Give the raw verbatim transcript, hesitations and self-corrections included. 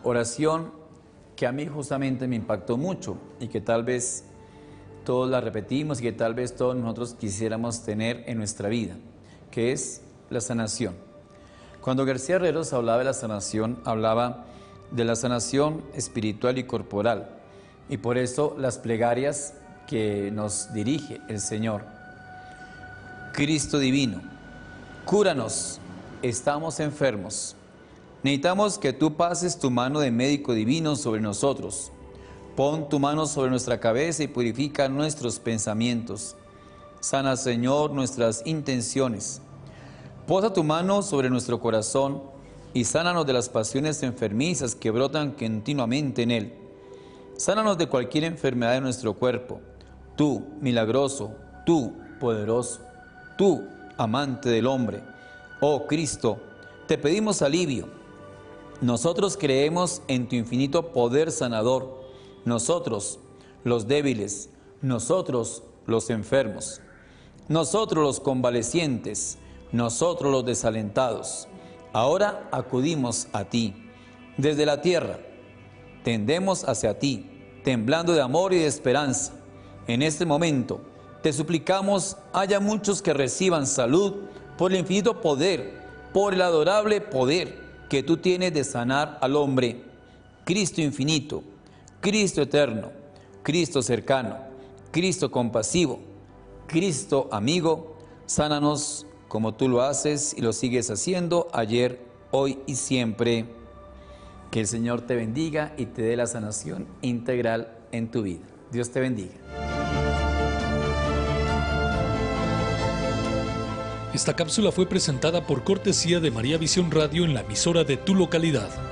oración que a mí justamente me impactó mucho y que tal vez todos la repetimos y que tal vez todos nosotros quisiéramos tener en nuestra vida, que es la sanación. Cuando García Herreros hablaba de la sanación, hablaba de la sanación espiritual y corporal, y por eso las plegarias que nos dirige el Señor. Cristo divino, cúranos, estamos enfermos. Necesitamos que tú pases tu mano de médico divino sobre nosotros. Pon tu mano sobre nuestra cabeza y purifica nuestros pensamientos. Sana, Señor, nuestras intenciones. Posa tu mano sobre nuestro corazón y sánanos de las pasiones enfermizas que brotan continuamente en él. Sánanos de cualquier enfermedad de nuestro cuerpo. Tú, milagroso, tú, poderoso, tú, amante del hombre. Oh Cristo, te pedimos alivio. Nosotros creemos en tu infinito poder sanador. Nosotros, los débiles, nosotros, los enfermos, nosotros, los convalecientes, nosotros, los desalentados. Ahora acudimos a ti. Desde la tierra, tendemos hacia ti, temblando de amor y de esperanza. En este momento, te suplicamos, haya muchos que reciban salud por el infinito poder, por el adorable poder que tú tienes de sanar al hombre. Cristo infinito, Cristo eterno, Cristo cercano, Cristo compasivo, Cristo amigo, sánanos como tú lo haces y lo sigues haciendo ayer, hoy y siempre. Que el Señor te bendiga y te dé la sanación integral en tu vida. Dios te bendiga. Esta cápsula fue presentada por cortesía de María Visión Radio en la emisora de tu localidad.